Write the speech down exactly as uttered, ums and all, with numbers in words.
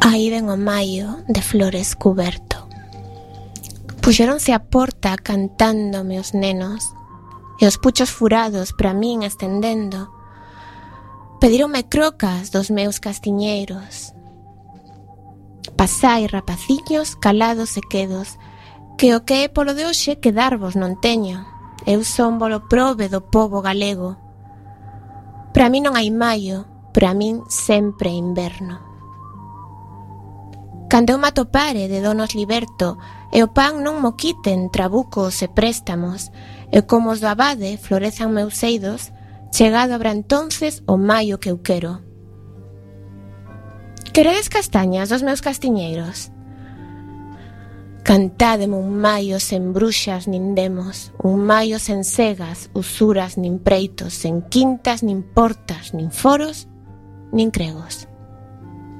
Aí ven o maio de flores cuberto. Puxeronse á porta cantándome os nenos, e os puchos furados para min estendendo. Pedironme crocas dos meus castiñeiros. Pasai, rapaciños, calados e quedos, que o que é polo de hoxe quedarvos non teño. Eu son bolo probe do pobo galego. Para min non hai maio, para min sempre inverno. Cando eu me atopare de donos liberto, e o pan non mo quiten trabucos e préstamos, e como os do abade florezan meus eidos, chegado habrá entonces o maio que eu quero. Queredes castañas dos meus castiñeiros? Cantádeme un maio sen bruxas nin demos, un maio sen segas, usuras nin preitos, sen quintas nin portas, nin foros, nin cregos.